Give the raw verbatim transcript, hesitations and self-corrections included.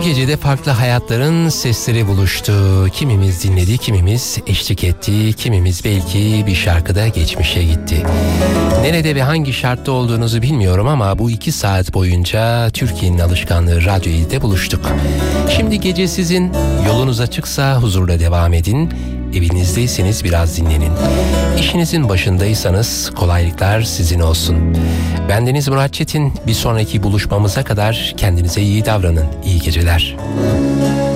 Bu gecede farklı hayatların sesleri buluştu. Kimimiz dinledi, kimimiz eşlik etti, kimimiz belki bir şarkıda geçmişe gitti. Nerede ve hangi şartta olduğunuzu bilmiyorum ama bu iki saat boyunca Türkiye'nin alışkanlığı Radyo İ'de buluştuk. Şimdi gece sizin, yolunuz açıksa huzurla devam edin. Evinizdeyseniz biraz dinlenin. İşinizin başındaysanız kolaylıklar sizin olsun. Bendeniz Murat Çetin. Bir sonraki buluşmamıza kadar kendinize iyi davranın. İyi geceler.